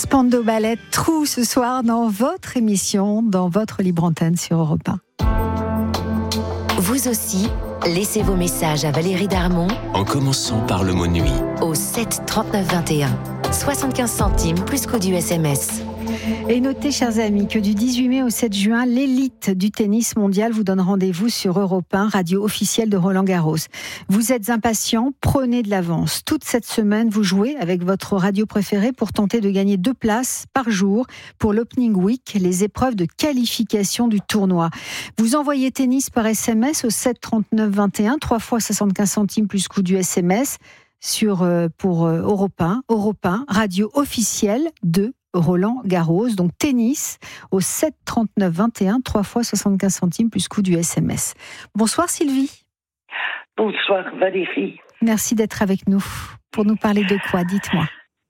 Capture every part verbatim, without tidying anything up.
Spandau Ballet, Trou ce soir dans votre émission, dans votre libre antenne sur Europe un. Vous aussi, laissez vos messages à Valérie Darmon en commençant par le mot nuit au sept trente-neuf vingt et un. soixante-quinze centimes plus coût du S M S. Et notez, chers amis, que du dix-huit mai au sept juin, l'élite du tennis mondial vous donne rendez-vous sur Europe un, radio officielle de Roland-Garros. Vous êtes impatients, prenez de l'avance. Toute cette semaine, vous jouez avec votre radio préférée pour tenter de gagner deux places par jour pour l'Opening Week, les épreuves de qualification du tournoi. Vous envoyez tennis par S M S au sept trente-neuf vingt et un, trois fois soixante-quinze centimes plus coût du S M S sur, euh, pour euh, Europe un, Europe un, radio officielle de Roland-Garros, donc tennis au sept trente-neuf vingt et un, trois fois soixante-quinze centimes plus coût du S M S. Bonsoir Sylvie. Bonsoir Valérie. Merci d'être avec nous. Pour nous parler de quoi, dites-moi.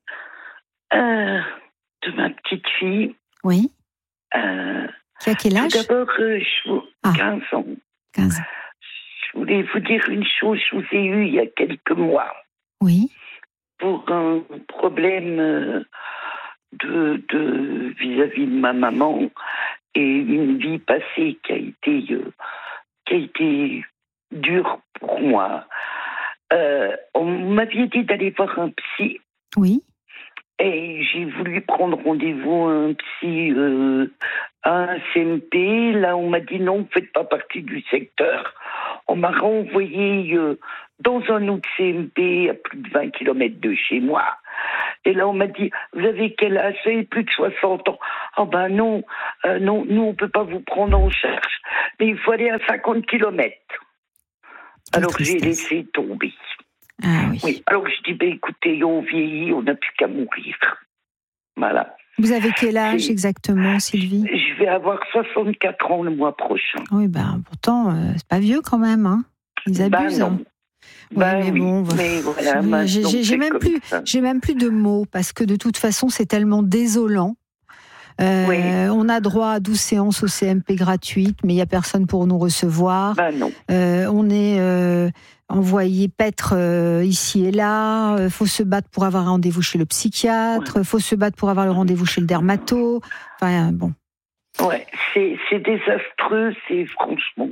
Euh, de ma petite fille. Oui. Euh, Qui a quel âge? Tout d'abord, euh, je vous... ah. quinze ans. quinze ans. Je voulais vous dire une chose, je vous ai eu il y a quelques mois. Oui. Pour un problème... Euh, De, de vis-à-vis de ma maman et une vie passée qui a été euh, qui a été dure pour moi. Euh, on m'avait dit d'aller voir un psy. Oui. Et j'ai voulu prendre rendez-vous à un psy euh, à un C M P. Là, on m'a dit non, vous ne faites pas partie du secteur. On m'a renvoyé euh, dans un autre C M P à plus de vingt kilomètres de chez moi. Et là, on m'a dit, vous avez quel âge? Vous avez plus de soixante ans. Ah ben non, euh, non, nous, on ne peut pas vous prendre en charge. Mais il faut aller à cinquante kilomètres. Alors j'ai laissé tomber. Ah oui. Oui. Alors je dis, ben, écoutez, on vieillit, on n'a plus qu'à mourir. Voilà. Vous avez quel âge c'est... exactement, Sylvie? Je vais avoir soixante-quatre ans le mois prochain. Oui, ben pourtant, euh, c'est pas vieux quand même, hein. Ils abusent. Ben non. Oui, ben mais oui, bon, mais voilà, j'ai, j'ai, j'ai même plus, ça. j'ai même plus de mots parce que de toute façon, c'est tellement désolant. Euh, oui. On a droit à douze séances au C M P gratuites, mais il n'y a personne pour nous recevoir. Ben non. Euh, on est euh, envoyé paître euh, ici et là. Il faut se battre pour avoir un rendez-vous chez le psychiatre. Il ouais. faut se battre pour avoir le rendez-vous chez le dermato. Enfin, bon. Ouais, c'est, c'est désastreux, c'est franchement...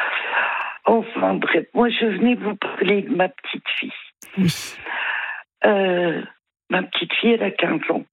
Enfin bref, moi je venais vous parler de ma petite fille. Oui. Euh, ma petite fille, elle a quinze ans.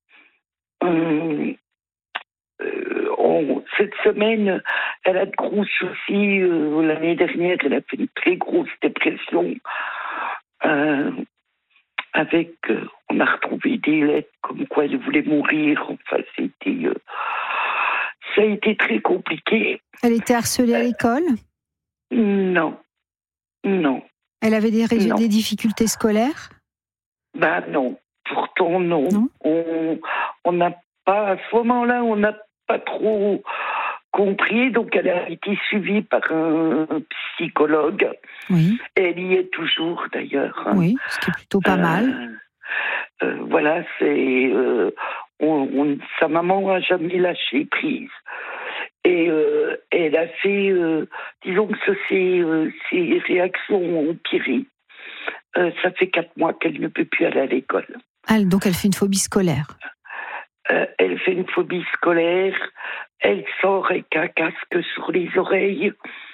Euh, euh, on, cette semaine, elle a de gros soucis. Euh, l'année dernière, elle a fait une très grosse dépression. Euh, avec, euh, on a retrouvé des lettres comme quoi elle voulait mourir. Enfin, c'était, euh, ça a été très compliqué. Elle était harcelée à l'école ? Non, non. Elle avait des, ré- des difficultés scolaires ? Ben non, pourtant non. non. On on n'a pas, à ce moment-là, on n'a pas trop compris. Donc elle a été suivie par un psychologue. Oui. Elle y est toujours d'ailleurs. Oui, ce qui est plutôt pas euh, mal. Euh, voilà, c'est euh, on, on, sa maman n'a jamais lâché prise. Et euh, elle a fait, euh, disons que ses, euh, ses réactions ont empiré. Euh, ça fait quatre mois qu'elle ne peut plus aller à l'école. Ah, donc elle fait une phobie scolaire. Euh, elle fait une phobie scolaire. Elle sort avec un casque sur les oreilles.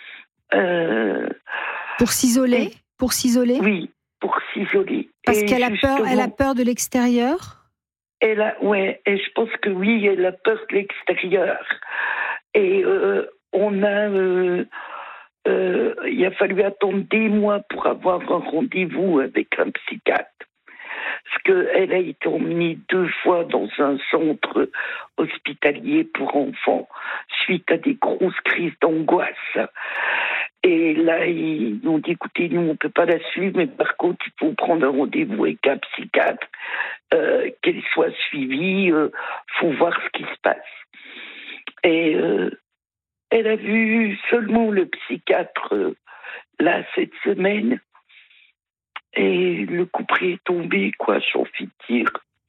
Euh, pour s'isoler et, Pour s'isoler Oui, pour s'isoler. Parce et qu'elle a peur, elle a peur de l'extérieur. Elle a, ouais, et je pense que oui, elle a peur de l'extérieur. Et euh, on a, euh, euh, il a fallu attendre des mois pour avoir un rendez-vous avec un psychiatre. Parce qu'elle a été emmenée deux fois dans un centre hospitalier pour enfants suite à des grosses crises d'angoisse. Et là, ils ont dit, écoutez, nous, on ne peut pas la suivre, mais par contre, il faut prendre un rendez-vous avec un psychiatre, euh, qu'elle soit suivie, il euh, faut voir ce qui se passe. Et euh, elle a vu seulement le psychiatre euh, là cette semaine et le coup près est tombé, quoi, j'ai envie de dire.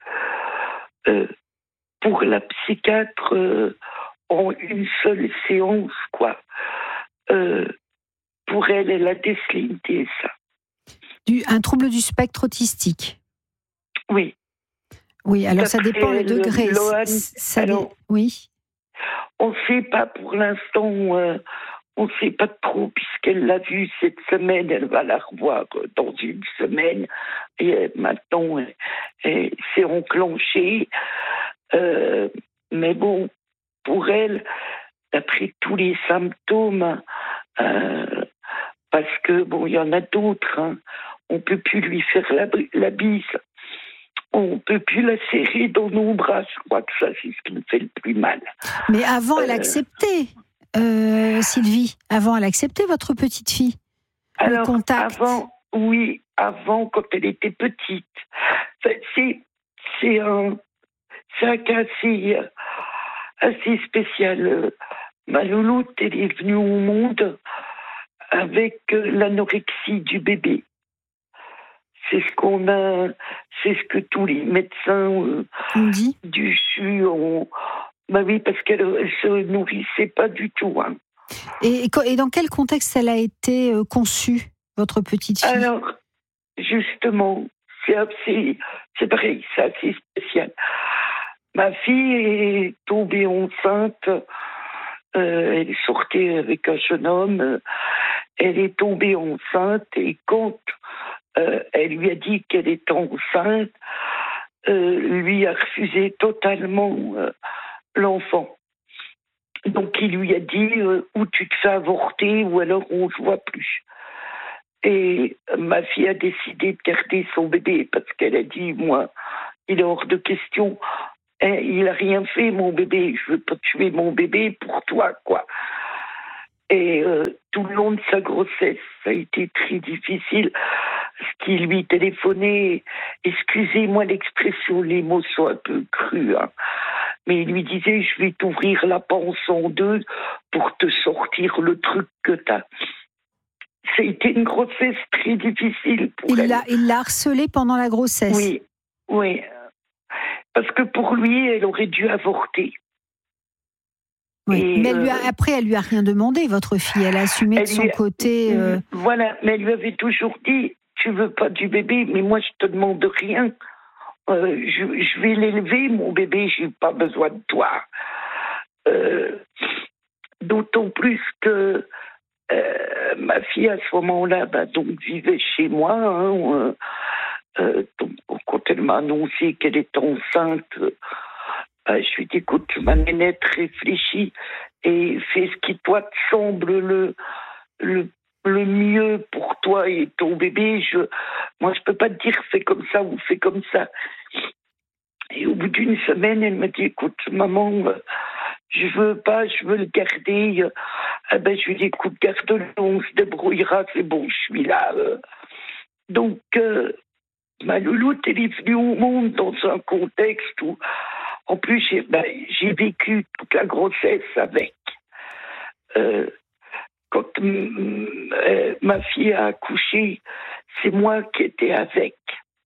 Euh, pour la psychiatre, euh, en une seule séance, quoi. Euh, pour elle, elle a décelé une T S A. Du, un trouble du spectre autistique. Oui. Oui, alors ça dépend le degré. Lohan, ça alors, dé... Oui. On ne sait pas pour l'instant, euh, on ne sait pas trop, puisqu'elle l'a vue cette semaine, elle va la revoir dans une semaine, et euh, maintenant, euh, c'est enclenché. Euh, mais bon, pour elle, d'après tous les symptômes, euh, parce que, bon, il y en a d'autres, hein, on ne peut plus lui faire la, la bise. On ne peut plus la serrer dans nos bras. Je crois que ça, c'est ce qui me fait le plus mal. Mais avant, elle Euh, acceptait, euh, Sylvie. Avant, elle acceptait votre petite fille. Alors, le contact. Avant, oui, avant, quand elle était petite. Enfin, c'est, c'est, un, c'est un cas assez, assez spécial. Ma louloute, elle est venue au monde avec l'anorexie du bébé. C'est ce qu'on a, c'est ce que tous les médecins euh, dit du C H U ont. Bah oui, parce qu'elle ne se nourrissait pas du tout. Hein. Et, et dans quel contexte elle a été euh, conçue, votre petite fille? Alors, justement, c'est, assez, c'est pareil, c'est assez spécial. Ma fille est tombée enceinte, euh, elle sortait avec un jeune homme, euh, elle est tombée enceinte et quand euh, elle lui a dit qu'elle était enceinte, euh, lui a refusé totalement euh, l'enfant. Donc il lui a dit euh, ou tu te fais avorter ou alors on ne se voit plus. Et ma fille a décidé de garder son bébé parce qu'elle a dit moi, il est hors de question. Hein, il n'a rien fait, mon bébé. Je ne veux pas tuer mon bébé pour toi, quoi. Et euh, tout le long de sa grossesse, ça a été très difficile. Ce qui lui téléphonait, excusez-moi l'expression, les mots sont un peu crus, hein, mais il lui disait, je vais t'ouvrir la panse en deux pour te sortir le truc que t'as. Ça a été une grossesse très difficile pour il elle. L'a, il l'a harcelée pendant la grossesse? Oui, oui. Parce que pour lui, elle aurait dû avorter. Oui. Et mais elle lui a, euh, après, elle lui a rien demandé, votre fille. Elle a assumé de son a, côté. Euh... Voilà, mais elle lui avait toujours dit, tu veux pas du bébé, mais moi je te demande rien. Euh, je, je vais l'élever, mon bébé, j'ai pas besoin de toi. Euh, d'autant plus que euh, ma fille à ce moment-là, bah, donc vivait chez moi. Hein, euh, euh, donc, quand elle m'a annoncé qu'elle était enceinte. Euh, je lui ai dit, écoute, ma nénette, réfléchis et fais ce qui, toi, te semble le, le, le mieux pour toi et ton bébé. Je, moi, je peux pas te dire, fais comme ça ou fais comme ça. Et au bout d'une semaine, elle m'a dit, écoute, maman, euh, je veux pas, je veux le garder. Euh, ah ben, je lui ai dit, écoute, garde-le, on se débrouillera, c'est bon, je suis là. Euh. Donc, euh, ma louloute, elle est venue au monde dans un contexte où en plus, j'ai, ben, j'ai vécu toute la grossesse avec. Euh, quand euh, ma fille a accouché, c'est moi qui étais avec.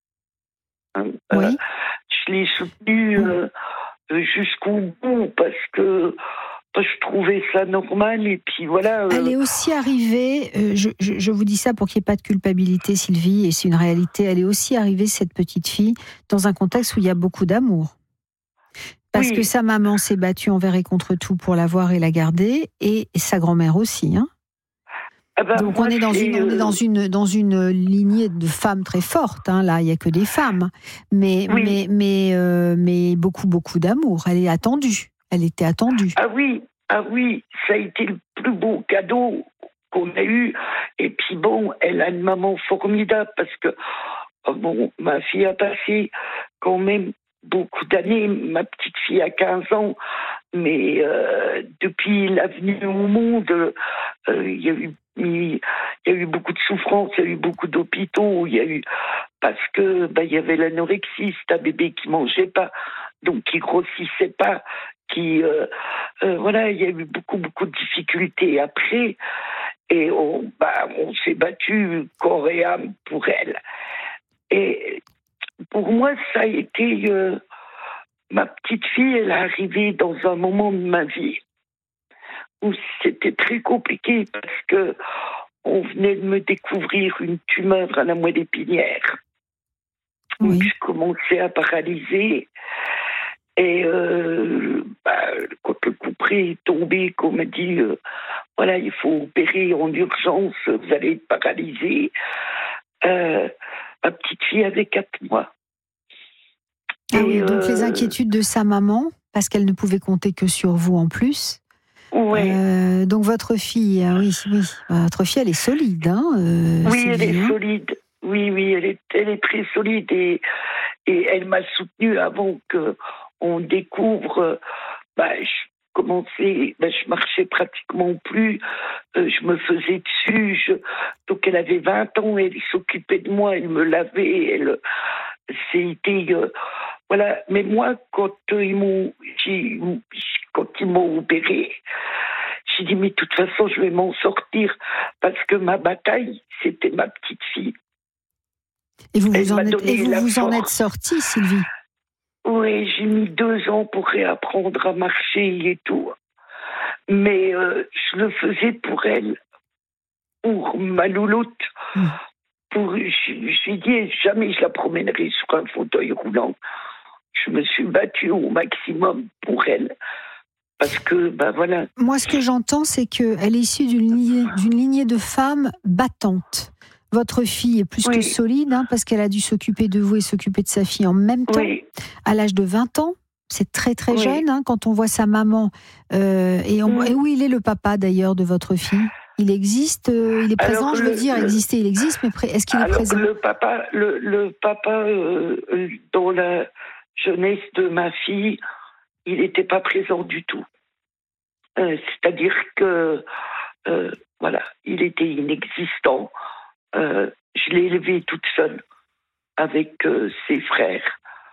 Hein, oui. euh, je l'ai soutenue euh, jusqu'au bout parce que je trouvais ça normal et puis voilà. Euh... Elle est aussi arrivée, euh, je, je, je vous dis ça pour qu'il n'y ait pas de culpabilité, Sylvie, et c'est une réalité, elle est aussi arrivée, cette petite fille, dans un contexte où il y a beaucoup d'amour. Parce oui. que sa maman s'est battue envers et contre tout pour l'avoir et la garder, et, et sa grand-mère aussi. Hein. Ah ben, Donc moi, on, est dans une, on est dans une dans une lignée de femmes très fortes. Hein. Là, il n'y a que des femmes, mais oui. mais mais euh, mais beaucoup beaucoup d'amour. Elle est attendue. Elle était attendue. Ah oui, ah oui, ça a été le plus beau cadeau qu'on a eu. Et puis bon, elle a une maman formidable parce que bon, ma fille a passé quand même beaucoup d'années, ma petite fille a quinze ans, mais euh, depuis la venue au monde, euh, il y a eu il y a eu beaucoup de souffrances, il y a eu beaucoup d'hôpitaux, il y a eu parce que bah, il y avait l'anorexie, c'est un bébé qui mangeait pas, donc qui grossissait pas, qui euh, euh, voilà, il y a eu beaucoup beaucoup de difficultés après, et on bah on s'est battu corps et âme pour elle. Et pour moi, ça a été euh, ma petite fille, elle est arrivée dans un moment de ma vie où c'était très compliqué parce que on venait de me découvrir une tumeur à la moelle épinière. Oui. Donc, je commençais à paralyser. Et euh, bah, quand le couperet est tombé, qu'on m'a dit, euh, voilà, il faut opérer en urgence, vous allez être paralysé. Euh, ma petite fille avait quatre mois. Ah et oui, donc euh, les inquiétudes de sa maman, parce qu'elle ne pouvait compter que sur vous en plus. Ouais. Euh, donc votre fille, ah oui, oui, votre fille, elle est solide, hein, euh, Oui, elle Sylvie, est hein. solide. Oui, oui, elle est, elle est très solide et, et elle m'a soutenue avant qu'on découvre. Bah, je commençais, bah, je marchais pratiquement plus, euh, je me faisais dessus. Je, donc elle avait vingt ans, elle s'occupait de moi, elle me lavait, elle, c'était euh, voilà. Mais moi, quand euh, ils m'ont, j'ai, quand ils m'ont opéré, j'ai dit mais de toute façon je vais m'en sortir parce que ma bataille c'était ma petite fille. Et vous Elle vous en m'a êtes, donné et vous la vous en force. êtes sortie, Sylvie? Oui, j'ai mis deux ans pour réapprendre à marcher et tout. Mais euh, je le faisais pour elle, pour ma louloute. Mmh. Pour, je, je lui ai dit, jamais je la promènerai sur un fauteuil roulant. Je me suis battue au maximum pour elle. Parce que, ben voilà. Moi, ce que j'entends, c'est qu'elle est issue d'une lignée, d'une lignée de femmes battantes. Votre fille est plus Oui. que solide, hein, parce qu'elle a dû s'occuper de vous et s'occuper de sa fille en même temps, Oui, à l'âge de vingt ans. C'est très très Oui. jeune, hein, quand on voit sa maman. Euh, et, on- Mm. et où il est le papa d'ailleurs de votre fille? Il existe, euh, il est présent, Alors, je veux le- dire, le- exister, il existe, mais pré- est-ce qu'il est alors présent? le papa, le, le papa euh, euh, dans la jeunesse de ma fille, il n'était pas présent du tout. Euh, c'est-à-dire que, euh, voilà, il était inexistant. Euh, je l'ai élevé toute seule avec euh, ses frères.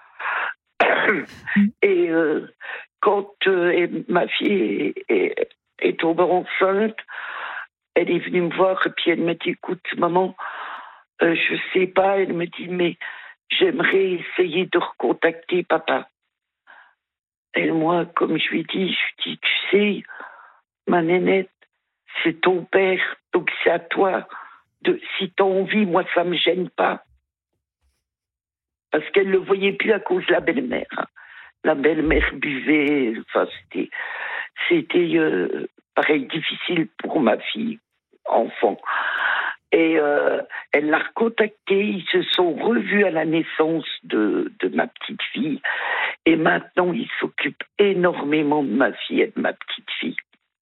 Et euh, quand euh, et ma fille est, est, est tombée enceinte, elle est venue me voir et puis elle m'a dit, écoute, maman, euh, je sais pas. Elle me dit, mais j'aimerais essayer de recontacter papa. Et moi, comme je lui ai dit, je lui ai dit, tu sais, ma nénette, c'est ton père, donc c'est à toi. De, si t'as envie, moi, ça me gêne pas. Parce qu'elle ne le voyait plus à cause de la belle-mère. Hein. La belle-mère buvait, enfin, c'était, c'était euh, pareil, difficile pour ma fille, enfant. Et euh, elle l'a recontacté, ils se sont revus à la naissance de, de ma petite fille. Et maintenant, il s'occupe énormément de ma fille et de ma petite fille.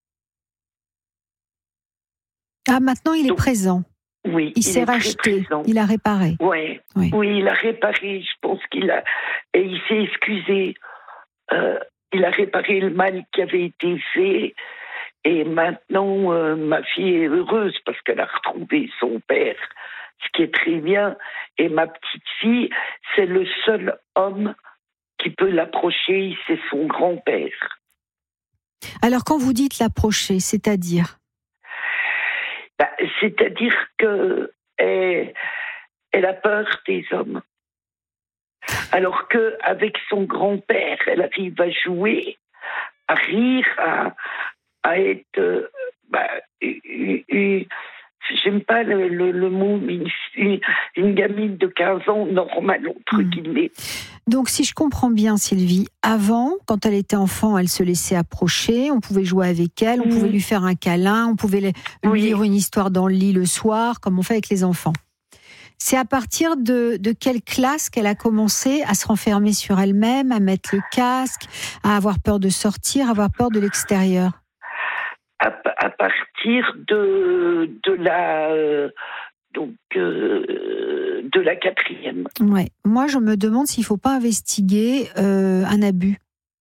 Ah, maintenant il est Donc, présent. Oui, Il, il s'est est très racheté, présent. il a réparé. Ouais. Oui. Oui, il a réparé, je pense qu'il a... Et il s'est excusé. Euh, il a réparé le mal qui avait été fait. Et maintenant, euh, ma fille est heureuse parce qu'elle a retrouvé son père, ce qui est très bien. Et ma petite fille, c'est le seul homme qui peut l'approcher, c'est son grand-père. Alors quand vous dites l'approcher, c'est-à-dire? Bah, c'est-à-dire que elle, elle a peur des hommes. Alors qu'avec son grand-père, elle arrive à jouer, à rire, à, à être... euh, bah, une, une, j'aime pas le, le, le mot, mais une, une gamine de quinze ans normale, entre Mmh. guillemets. Donc si je comprends bien Sylvie, avant, quand elle était enfant, elle se laissait approcher, on pouvait jouer avec elle, on Mmh. pouvait lui faire un câlin, on pouvait lui Oui. lire une histoire dans le lit le soir, comme on fait avec les enfants. C'est à partir de, de quelle classe qu'elle a commencé à se renfermer sur elle-même, à mettre le casque, à avoir peur de sortir, à avoir peur de l'extérieur? À, à partir de, de la... Euh, donc, euh, de la quatrième. Ouais. Moi, je me demande s'il ne faut pas investiguer euh, un abus.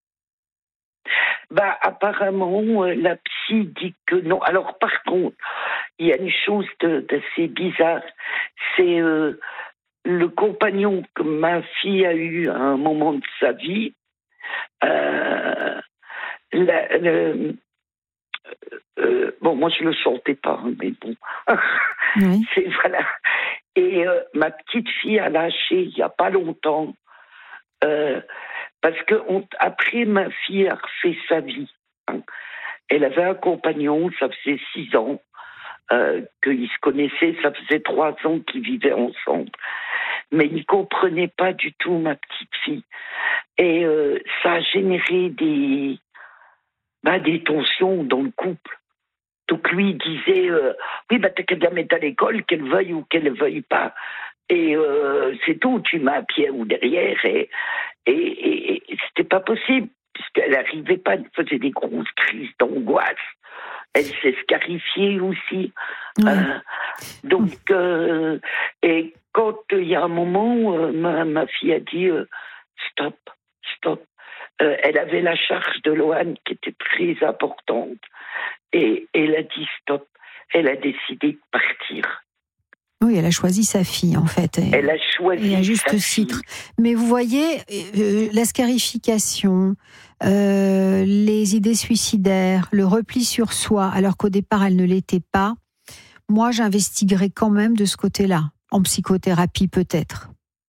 Bah, apparemment, euh, la psy dit que non. Alors, par contre, il y a une chose de, d'assez bizarre. C'est euh, le compagnon que ma fille a eu à un moment de sa vie. Euh, la, le, euh, bon, moi, je le sentais pas, hein, mais bon. Oui. C'est, voilà. Et euh, ma petite fille a lâché il n'y a pas longtemps. Euh, parce que on, après, ma fille a refait sa vie. Hein. Elle avait un compagnon, ça faisait six ans euh, qu'ils se connaissaient, ça faisait trois ans qu'ils vivaient ensemble. mais il ne comprenait pas du tout ma petite fille. Et euh, ça a généré des, bah, des tensions dans le couple. Donc lui il disait euh, oui bah t'as qu'à la mettre à l'école, qu'elle veuille ou qu'elle ne veuille pas, et euh, c'est tout, tu mets un pied ou derrière, et, et, et, et c'était pas possible puisqu'elle n'arrivait pas, elle faisait des grosses crises d'angoisse, elle s'est scarifiée aussi. Ouais. Euh, donc euh, et quand il euh, y a un moment euh, ma, ma fille a dit euh, stop stop euh, elle avait la charge de Loane qui était très importante. Et elle a dit stop. Elle a décidé de partir. Oui, elle a choisi sa fille, en fait. Et, elle a choisi et à juste sa titre. fille. Mais vous voyez, euh, la scarification, euh, les idées suicidaires, le repli sur soi, alors qu'au départ, elle ne l'était pas, moi, j'investiguerais quand même de ce côté-là. En psychothérapie, peut-être.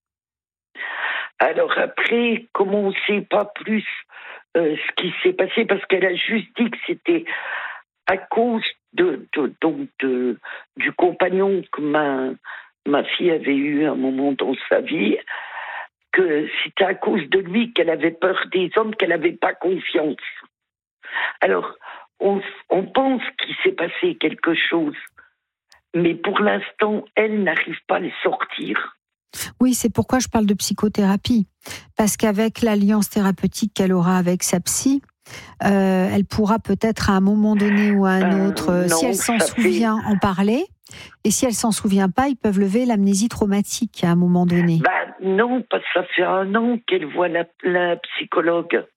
Alors après, comment on ne sait pas plus euh, ce qui s'est passé, parce qu'elle a juste dit que c'était à cause de, de, donc de, du compagnon que ma, ma fille avait eu à un moment dans sa vie, que c'était à cause de lui qu'elle avait peur des hommes, qu'elle n'avait pas confiance. Alors, on, on pense qu'il s'est passé quelque chose, mais pour l'instant, elle n'arrive pas à le sortir. Oui, c'est pourquoi je parle de psychothérapie. Parce qu'avec l'alliance thérapeutique qu'elle aura avec sa psy, Euh, elle pourra peut-être à un moment donné ou à un euh, autre, non, si elle s'en souvient, fait... en parler. Et si elle s'en souvient pas, ils peuvent lever l'amnésie traumatique à un moment donné. Bah non, parce que ça fait un an qu'elle voit la, la psychologue.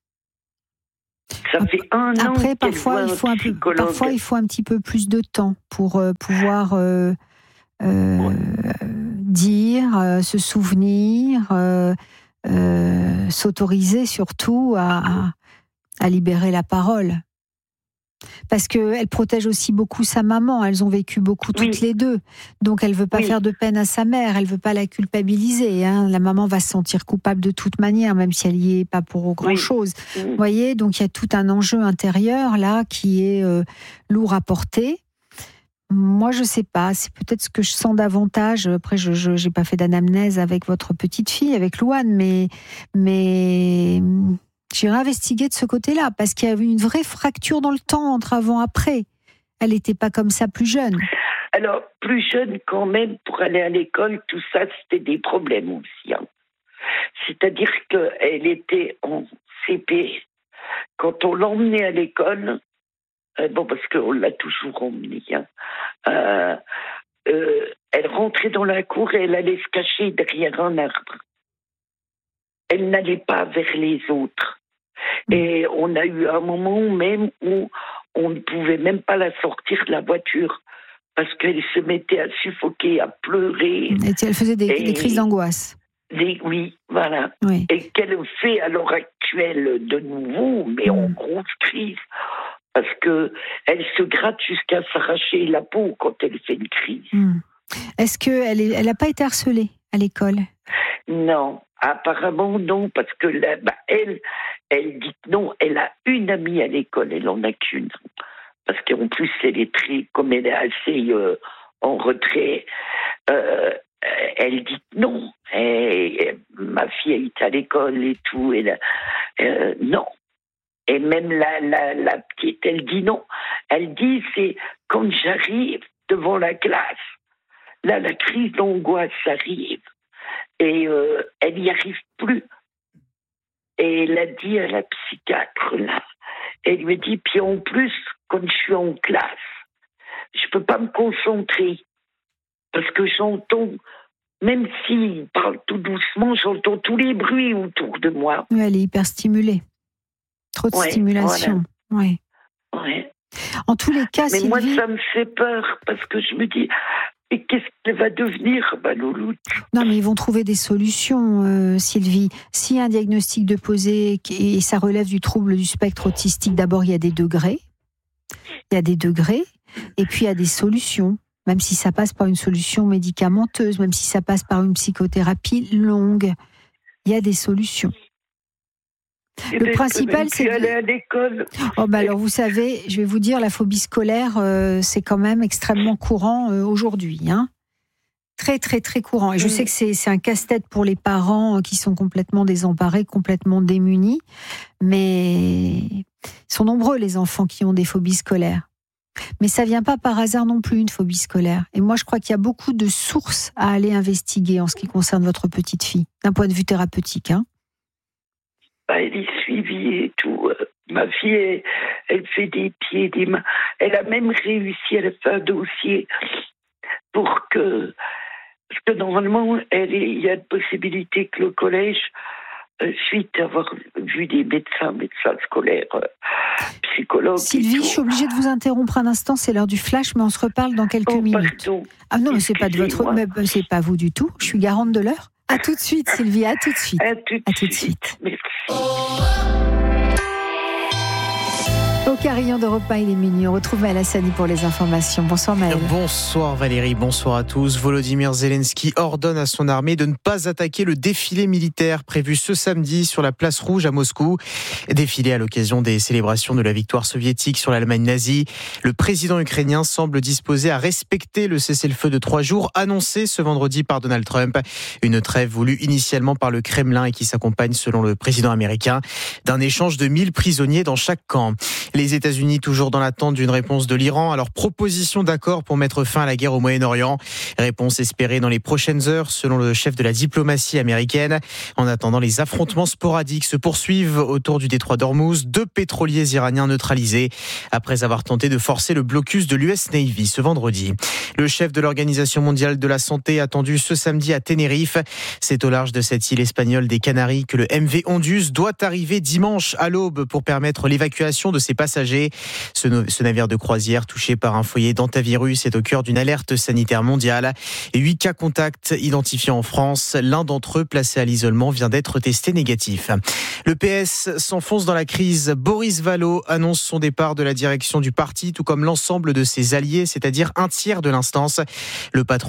Ça après, fait un an après, qu'elle parfois, voit il faut un peu, psychologue. Parfois, il faut un petit peu plus de temps pour euh, pouvoir euh, euh, ouais. dire, euh, se souvenir, euh, euh, s'autoriser surtout à... à à libérer la parole. Parce qu'elle protège aussi beaucoup sa maman. Elles ont vécu beaucoup toutes oui. les deux. Donc, elle ne veut pas oui. faire de peine à sa mère. Elle ne veut pas la culpabiliser. Hein. La maman va se sentir coupable de toute manière, même si elle n'y est pas pour grand-chose. Oui. Vous voyez, donc il y a tout un enjeu intérieur, là, qui est euh, lourd à porter. Moi, je ne sais pas. C'est peut-être ce que je sens davantage. Après, je n'ai pas fait d'anamnèse avec votre petite fille, avec Louane, mais... mais... j'irai investiguer de ce côté-là, parce qu'il y avait une vraie fracture dans le temps, entre avant et après. Elle n'était pas comme ça plus jeune. Alors, plus jeune quand même, pour aller à l'école, tout ça, c'était des problèmes aussi. Hein. C'est-à-dire qu'elle était en C P. Quand on l'emmenait à l'école, euh, bon, parce qu'on l'a toujours emmenée, hein, euh, euh, elle rentrait dans la cour et elle allait se cacher derrière un arbre. Elle n'allait pas vers les autres. Et on a eu un moment même où on ne pouvait même pas la sortir de la voiture parce qu'elle se mettait à suffoquer, à pleurer. Et elle faisait des, et des crises d'angoisse. Des, oui, voilà. Oui. Et qu'elle fait à l'heure actuelle de nouveau, mais mmh. en grosse crise, parce qu'elle se gratte jusqu'à s'arracher la peau quand elle fait une crise. Mmh. Est-ce qu'elle est, elle n'a pas été harcelée à l'école ? Non. Apparemment non, parce que là, bah, elle, elle dit que non, elle a une amie à l'école, elle en a qu'une. Parce qu'en plus, elle est très, comme elle est assez euh, en retrait, euh, elle dit que non. Et, et, ma fille est à l'école et tout, et là, euh, non. Et même la, la, la petite, elle dit non. Elle dit, c'est quand j'arrive devant la classe, là, la crise d'angoisse arrive. Et euh, elle n'y arrive plus. Et elle a dit à la psychiatre, là, elle lui a dit, puis en plus, quand je suis en classe, je ne peux pas me concentrer, parce que j'entends, même s'il parle tout doucement, j'entends tous les bruits autour de moi. Oui, elle est hyper stimulée. Trop de ouais, stimulation. Voilà. Ouais. Ouais. En tous les cas, mais Sylvie... moi, ça me fait peur, parce que je me dis... Et qu'est-ce qu'elle va devenir, bah, Louloute ? Non, mais ils vont trouver des solutions, euh, Sylvie. S'il y a un diagnostic de posé et ça relève du trouble du spectre autistique, d'abord, il y a des degrés. Il y a des degrés. Et puis, il y a des solutions. Même si ça passe par une solution médicamenteuse, même si ça passe par une psychothérapie longue, il y a des solutions. Et le principal, c'est de... aller à l'école. Oh bah alors vous savez, je vais vous dire, la phobie scolaire, euh, c'est quand même extrêmement courant euh, aujourd'hui. Hein. Très, très, très courant. Et je sais que c'est, c'est un casse-tête pour les parents qui sont complètement désemparés, complètement démunis. Mais ils sont nombreux, les enfants qui ont des phobies scolaires. Mais ça vient pas par hasard non plus, une phobie scolaire. Et moi, je crois qu'il y a beaucoup de sources à aller investiguer en ce qui concerne votre petite fille, d'un point de vue thérapeutique. Hein. Bah, elle est suivie et tout. Ma fille, elle, elle fait des pieds et des mains. Elle a même réussi, elle a fait un dossier pour que... Parce que normalement, elle est, il y a de possibilités que le collège, euh, suite à avoir vu des médecins, médecins scolaires, euh, psychologues. Sylvie, je suis obligée de vous interrompre un instant, c'est l'heure du flash, mais on se reparle dans quelques oh, minutes. Pardon. Ah non, mais c'est pas de votre, mais c'est pas vous du tout. Je suis garante de l'heure. À tout de suite, Sylvie, à tout de suite. À tout de, à tout de suite. suite. Merci. Au carillon d'Europe un, il est minuit. On retrouve Maël Hassani pour les informations. Bonsoir Maël. Bonsoir Valérie, bonsoir à tous. Volodymyr Zelensky ordonne à son armée de ne pas attaquer le défilé militaire prévu ce samedi sur la place Rouge à Moscou. Défilé à l'occasion des célébrations de la victoire soviétique sur l'Allemagne nazie. Le président ukrainien semble disposé à respecter le cessez-le-feu de trois jours annoncé ce vendredi par Donald Trump. Une trêve voulue initialement par le Kremlin et qui s'accompagne, selon le président américain, d'un échange de mille prisonniers dans chaque camp. Les États-Unis toujours dans l'attente d'une réponse de l'Iran à leur proposition d'accord pour mettre fin à la guerre au Moyen-Orient. Réponse espérée dans les prochaines heures, selon le chef de la diplomatie américaine. En attendant, les affrontements sporadiques se poursuivent autour du détroit d'Ormuz. Deux pétroliers iraniens neutralisés après avoir tenté de forcer le blocus de l'U S Navy ce vendredi. Le chef de l'Organisation mondiale de la santé attendu ce samedi à Tenerife. C'est au large de cette île espagnole des Canaries que le M V Ondus doit arriver dimanche à l'aube pour permettre l'évacuation de ses passagers. Ce, no- ce navire de croisière touché par un foyer d'hantavirus est au cœur d'une alerte sanitaire mondiale. Et huit cas contacts identifiés en France. L'un d'entre eux, placé à l'isolement, vient d'être testé négatif. Le P S s'enfonce dans la crise. Boris Vallaud annonce son départ de la direction du parti, tout comme l'ensemble de ses alliés, c'est-à-dire un tiers de l'instance. Le patron